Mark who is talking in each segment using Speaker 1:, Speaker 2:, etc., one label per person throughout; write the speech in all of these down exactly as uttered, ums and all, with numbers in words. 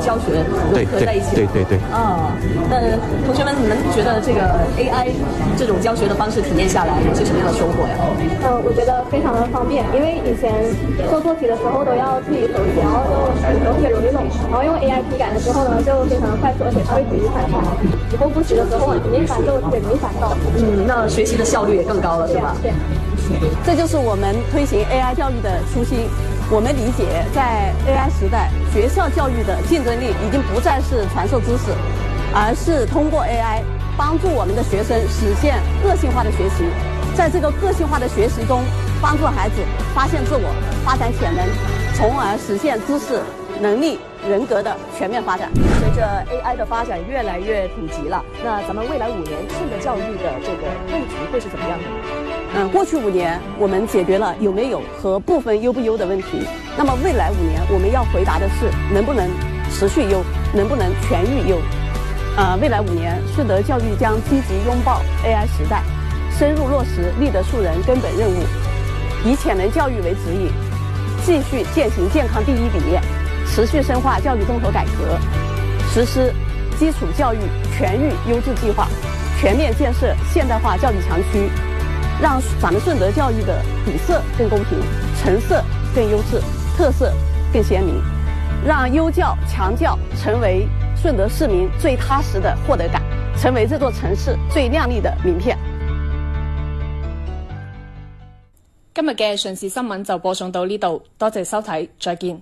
Speaker 1: 教学融合在一起。
Speaker 2: 对对对对。
Speaker 1: 啊，那同学们，你们觉得这个 A I 这种教学的方式体验下来，有些什么样的收获呀？
Speaker 3: 嗯，我觉得非常的方便，因为以前做做题的时候都要自己手写，然后就手写容易弄，然后用 A I 批改的时候呢，就非常的快速，而且它会举一反三。以后复习的时候很容易烦就特别容易烦到。
Speaker 1: 嗯，那学习的效率也更高了，是吧？
Speaker 3: 对。
Speaker 4: 这就是我们推行 A I 教育的初心。我们理解，在 A I 时代，学校教育的竞争力已经不再是传授知识，而是通过 A I 帮助我们的学生实现个性化的学习。在这个个性化的学习中，帮助孩子发现自我、发展潜能，从而实现知识、能力、人格的全面发展。
Speaker 1: 随着 A I 的发展越来越普及了，那咱们未来五年顺德教育的这个问题会是怎么样的？
Speaker 4: 嗯，过去五年我们解决了有没有和部分优不优的问题。那么未来五年我们要回答的是能不能持续优，能不能全域优。呃，未来五年顺德教育将积极拥抱 A I 时代，深入落实立德树人根本任务，以潜能教育为指引，继续践行健康第一理念，持续深化教育综合改革，实施基础教育全域优质计划，全面建设现代化教育强区，让咱们顺德教育的底色更公平，成色更优质，特色更鲜明，让优教强教成为顺德市民最踏實的獲得感，成為這座城市最亮麗的名片。
Speaker 5: 今日嘅順時新聞就播送到呢度，多謝收睇，再見。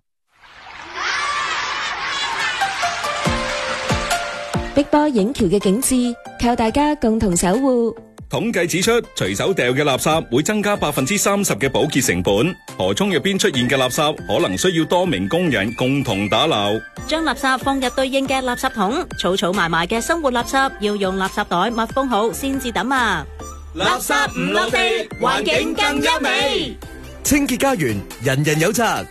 Speaker 6: 碧波影橋嘅景緻，靠大家共同守護。
Speaker 7: 統計指出，隨手掉嘅垃圾會增加百分之三十嘅保潔成本。河涌入邊出現嘅垃圾可能需要多名工人共同打撈。
Speaker 8: 將垃圾放入對應嘅垃圾桶，儲儲埋埋嘅生活垃圾要用垃圾袋密封好先至抌啊！
Speaker 9: 垃圾唔落地，環境更優美。
Speaker 10: 清潔家園，人人有責。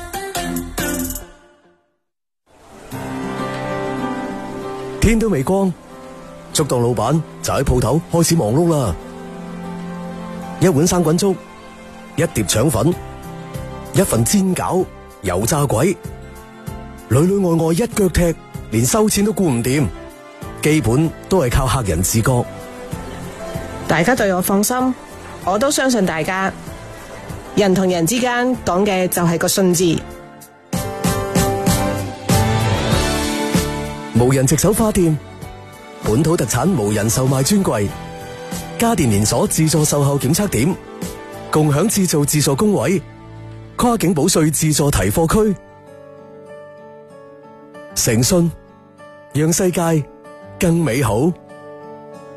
Speaker 10: 天都未光，粥檔老闆就喺鋪頭開始忙碌啦。一碗生滾粥，一碟腸粉，一份煎餃，油炸鬼，裏裏外外一腳踢，連收錢都顧唔掂，基本都係靠客人自覺。
Speaker 11: 大家對我放心，我都相信大家。人同人之間講嘅就係個信字。
Speaker 10: 無人值手花店，本土特產無人售賣專櫃，家電連鎖自助售後檢測點，共享自造自助工位，跨境保稅自助提貨區，誠信讓世界更美好。